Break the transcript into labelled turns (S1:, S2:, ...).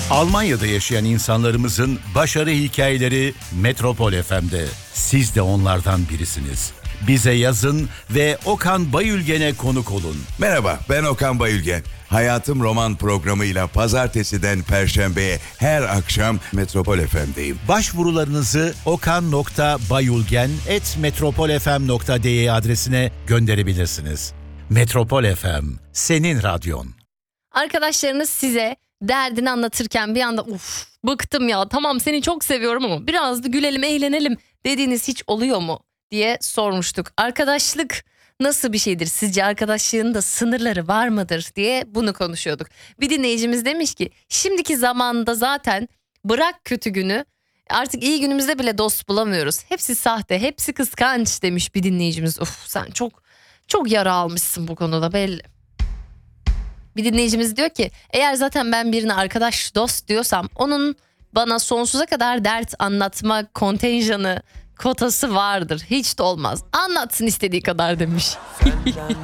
S1: Almanya'da yaşayan insanlarımızın başarı hikayeleri Metropol FM'de. Siz de onlardan birisiniz. Bize yazın ve Okan Bayülgen'e konuk olun.
S2: Merhaba, ben Okan Bayülgen. Hayatım Roman programıyla pazartesiden perşembeye her akşam Metropol FM'deyim.
S1: Başvurularınızı okan.bayülgen@metropolfm.de adresine gönderebilirsiniz. Metropol FM, senin radyon.
S3: Arkadaşlarınız size derdini anlatırken bir anda bıktım ya, tamam seni çok seviyorum ama biraz da gülelim eğlenelim dediğiniz hiç oluyor mu diye sormuştuk. Arkadaşlık nasıl bir şeydir? Sizce arkadaşlığın da sınırları var mıdır diye bunu konuşuyorduk. Bir dinleyicimiz demiş ki şimdiki zamanda zaten bırak kötü günü, artık iyi günümüzde bile dost bulamıyoruz. Hepsi sahte, hepsi kıskanç demiş bir dinleyicimiz. Sen çok yara almışsın bu konuda belli. Bir dinleyicimiz diyor ki eğer zaten ben birine arkadaş, dost diyorsam onun bana sonsuza kadar dert anlatma kontenjanı, kotası vardır. Hiç de olmaz. Anlatsın istediği kadar demiş.